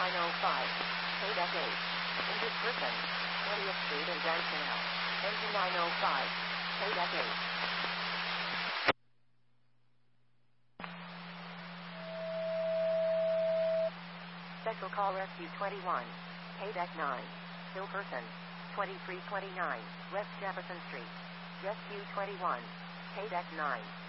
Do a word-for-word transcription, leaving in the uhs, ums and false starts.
nine oh five. Payback eight. Injured person. twentieth Street and Grand Canal. Engine nine oh five. Payback eight. Special Call Rescue twenty-one. Payback nine. Still person. twenty-three twenty-nine. West Jefferson Street. Rescue twenty-one. Payback nine.